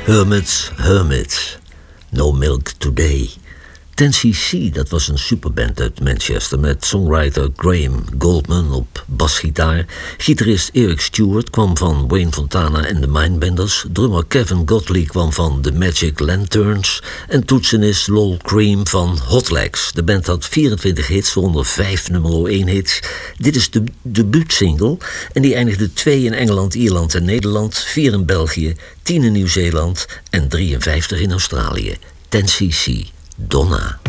Hermits, Hermits. No Milk Today. 10cc, dat was een superband uit Manchester met songwriter Graham Goldman op basgitaar. Gitarist Eric Stewart kwam van Wayne Fontana en de Mindbenders. Drummer Kevin Godley kwam van The Magic Lanterns. En toetsenist Lol Cream van Hot Legs. De band had 24 hits, waaronder 5 nummer 1 hits. Dit is de debuutsingle en die eindigde 2 in Engeland, Ierland en Nederland, 4 in België, 10 in Nieuw-Zeeland en 53 in Australië. 10cc. Donna.